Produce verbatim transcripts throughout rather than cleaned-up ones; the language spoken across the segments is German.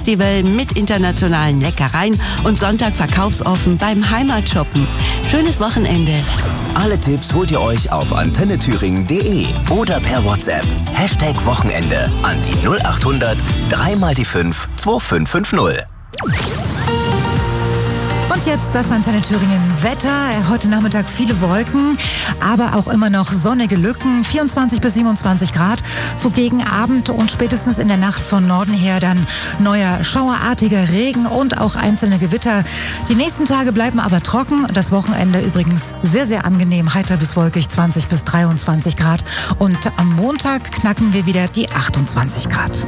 Festival mit internationalen Leckereien und Sonntag verkaufsoffen beim Heimatshoppen. Schönes Wochenende. Alle Tipps holt ihr euch auf antenne thüringen punkt de oder per WhatsApp. Hashtag Wochenende an die null acht hundert drei mal die fünf zwei fünf fünf null. Und jetzt das Antenne Thüringen Wetter. Heute Nachmittag viele Wolken, aber auch immer noch sonnige Lücken. vierundzwanzig bis siebenundzwanzig Grad. So gegen Abend und spätestens in der Nacht von Norden her dann neuer schauerartiger Regen und auch einzelne Gewitter. Die nächsten Tage bleiben aber trocken. Das Wochenende übrigens sehr, sehr angenehm. Heiter bis wolkig, zwanzig bis dreiundzwanzig Grad. Und am Montag knacken wir wieder die achtundzwanzig Grad.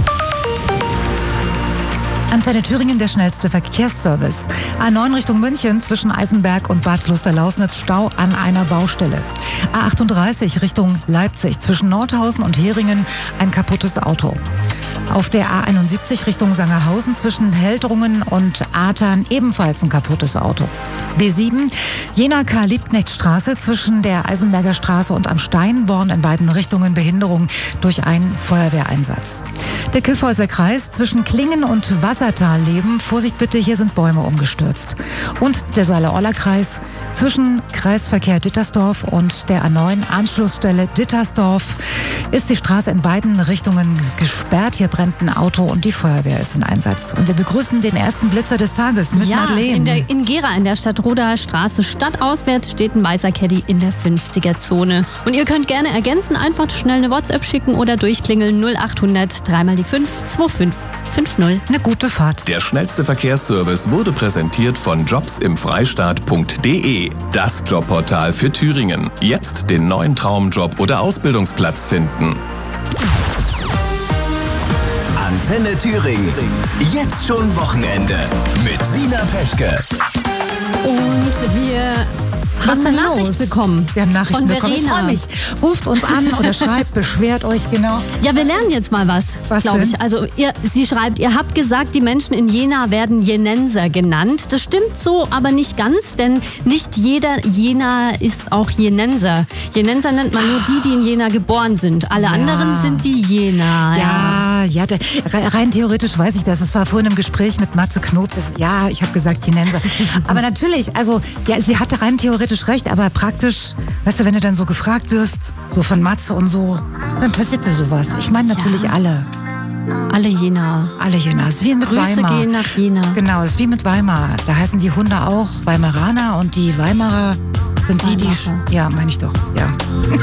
Antenne Thüringen, der schnellste Verkehrsservice. A neun Richtung München zwischen Eisenberg und Bad Klosterlausnitz, Stau an einer Baustelle. A achtunddreißig Richtung Leipzig zwischen Nordhausen und Heringen, ein kaputtes Auto. Auf der A einundsiebzig Richtung Sangerhausen zwischen Heldrungen und Atern ebenfalls ein kaputtes Auto. B sieben, Jena-Karl-Liebknecht-Straße zwischen der Eisenberger Straße und am Steinborn in beiden Richtungen Behinderung durch einen Feuerwehreinsatz. Der Kyffhäuser Kreis zwischen Klingen und Wassertalleben, Vorsicht bitte, hier sind Bäume umgestürzt. Und der Saale-Orla-Kreis zwischen Kreisverkehr Dittersdorf und der A neun Anschlussstelle Dittersdorf ist die Straße in beiden Richtungen gesperrt. Hier brennt ein Auto und die Feuerwehr ist in Einsatz. Und wir begrüßen den ersten Blitzer des Tages mit ja, Madeleine. In, der, in Gera, in der Stadtroder Straße stadtauswärts, steht ein weißer Caddy in der fünfziger-Zone. Und ihr könnt gerne ergänzen, einfach schnell eine WhatsApp schicken oder durchklingeln null acht hundert drei mal die fünf zwei fünf fünf null. Eine gute Fahrt. Der schnellste Verkehrsservice wurde präsentiert von jobs im freistaat punkt de. Das Jobportal für Thüringen. Jetzt den neuen Traumjob oder Ausbildungsplatz finden. Antenne Thüringen. Jetzt schon Wochenende mit Sina Peschke. Und wir Was haben denn eine Nachricht los? bekommen. Wir haben Nachrichten von bekommen. Ich Verena. freue mich. Ruft uns an oder schreibt, beschwert euch, genau. Ja, wir lernen jetzt mal was, Was glaube denn? ich. Also ihr, sie schreibt, ihr habt gesagt, die Menschen in Jena werden Jenenser genannt. Das stimmt so, aber nicht ganz, denn nicht jeder Jena ist auch Jenenser. Jenenser nennt man nur die, die in Jena geboren sind. Alle Ja. anderen sind die Jena. Ja, ja, der, rein theoretisch weiß ich das. Es war vorhin im Gespräch mit Matze Knob. Das, ja, ich habe gesagt Jenenser. Aber natürlich, also, ja, sie hatte rein theoretisch recht, aber praktisch, weißt du, wenn du dann so gefragt wirst, so von Matze und so, dann passiert dir sowas. Ich meine natürlich Ja. alle. Alle Jena. Alle Jena. Es ist wie mit Grüße Weimar. gehen nach Jena. Genau, es ist wie mit Weimar. Da heißen die Hunde auch Weimaraner und die Weimarer sind die, die... Weimarer. Ja, meine ich doch, ja.